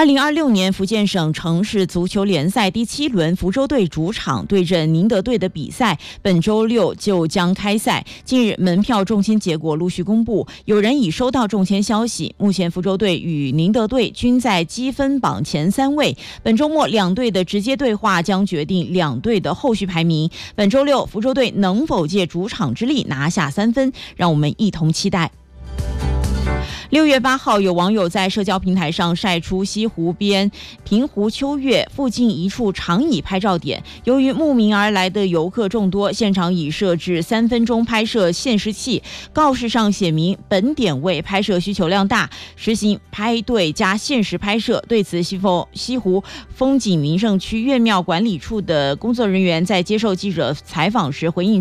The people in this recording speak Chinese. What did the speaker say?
2026年福建省城市足球联赛第7轮福州队主场对阵宁德队的比赛，本周6就将开赛。近日门票中签结果陆续公布，有人已收到中签消息。目前福州队与宁德队均在积分榜前3位，本周末两队的直接对话将决定两队的后续排名。本周6福州队能否借主场之力拿下3分，让我们一同期待。6月8号，有网友在社交平台上晒出西湖边平湖秋月附近一处长椅拍照点。由于慕名而来的游客众多，现场已设置3分钟拍摄限时器，告示上写明本点位拍摄需求量大，实行拍对加限时拍摄。对此，西湖风景名胜区岳庙管理处的工作人员在接受记者采访时回应